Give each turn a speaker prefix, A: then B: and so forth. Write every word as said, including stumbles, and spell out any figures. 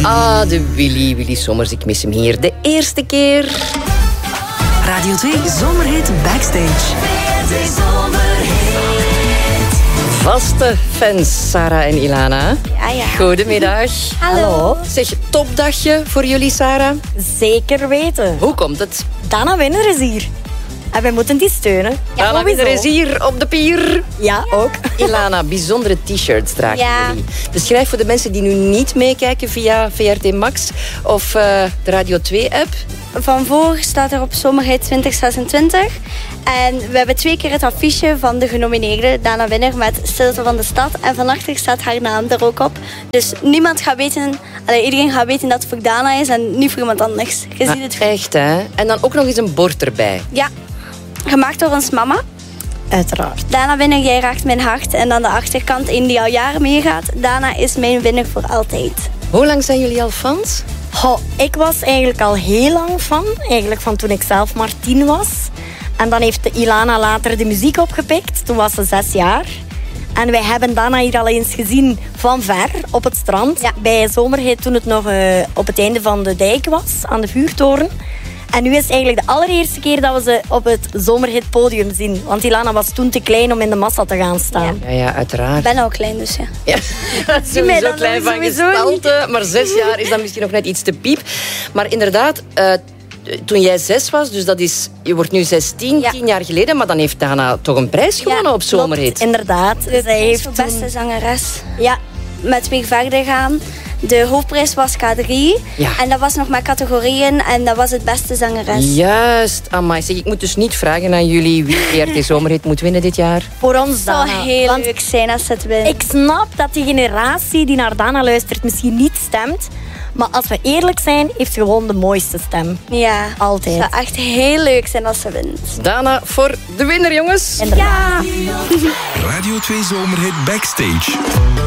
A: Ah, de Willy, Willy Sommers. Ik mis hem hier de eerste keer.
B: Radio twee Zomerhit Backstage.
A: Vaste fans, Sarah en Ilana.
C: Ja, ja.
A: Goedemiddag.
C: Hallo.
A: Zeg, topdagje voor jullie, Sarah.
C: Zeker weten.
A: Hoe komt het?
C: Dana Winner is hier. En wij moeten die steunen. Ja,
A: Dana Winner is hier op de pier.
C: Ja, ook.
A: Ilana, bijzondere t-shirts dragen
C: Ja.
A: jullie. Beschrijf voor de mensen die nu niet meekijken via V R T Max of uh, de Radio twee-app.
D: Van voor staat er op Zomerhit twintig zesentwintig. En we hebben twee keer het affiche van de genomineerde Dana Winner met Stilte van de Stad. En van achter staat haar naam er ook op. Dus niemand gaat weten, allee, iedereen gaat weten dat het voor Dana is en niet voor iemand anders. Je
A: Ah,
D: ziet het.
A: echt, hè? En dan ook nog eens een bord erbij.
D: Ja, gemaakt door ons mama.
C: Uiteraard.
D: Dana Winner, jij raakt mijn hart. En dan de achterkant, een die al jaren meegaat. Dana is mijn winnaar voor altijd.
A: Hoe lang zijn jullie al fans?
C: Goh, ik was eigenlijk al heel lang fan. Eigenlijk van toen ik zelf maar tien was. En dan heeft de Ilana later de muziek opgepikt. Toen was ze zes jaar. En wij hebben Dana hier al eens gezien van ver op het strand.
D: Ja.
C: Bij Zomerhit toen het nog uh, op het einde van de dijk was, aan de vuurtoren. En nu is het eigenlijk de allereerste keer dat we ze op het Zomerhit podium zien. Want Ilana was toen te klein om in de massa te gaan staan.
A: Ja, ja, uiteraard.
D: Ik ben al klein, dus ja.
A: Ja,
D: Zie mij
A: sowieso
D: dan
A: klein van
D: sowieso
A: gestalte, maar zes jaar is dan misschien nog net iets te piep. Maar inderdaad, uh, toen jij zes was, dus dat is, je wordt nu zestien,
D: Ja.
A: tien jaar geleden, maar dan heeft Dana toch een prijs gewonnen
D: Ja,
A: op Zomerhit.
C: Klopt, inderdaad.
D: De
C: Zij heeft
D: voor
C: toen...
D: beste zangeres.
C: Ja,
D: Met Weer Verder gaan. De hoofdprijs was K drie.
A: Ja.
D: En dat was nog met categorieën. En dat was het beste zangeres.
A: Juist, amai. Zeg, ik moet dus niet vragen aan jullie wie V R T Zomerhit moet winnen dit jaar.
C: voor ons
D: Het zal
C: Dana.
D: heel
C: Want
D: leuk zijn als ze het wint.
C: ik snap dat die generatie die naar Dana luistert misschien niet stemt. Maar als we eerlijk zijn, heeft ze gewoon de mooiste stem.
D: Ja,
C: Altijd.
D: het zou echt heel leuk zijn als ze wint.
A: Dana voor de winnaar, jongens.
C: Inderdaad.
D: Ja!
E: Radio twee Zomerhit Backstage.